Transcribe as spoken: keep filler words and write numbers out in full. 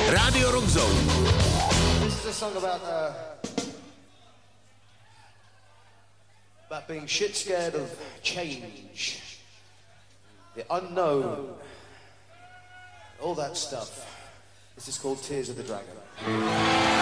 Radio Rock Zone. This is a song about uh, about being shit scared of change, the unknown, all that stuff. This is called Tears of the Dragon.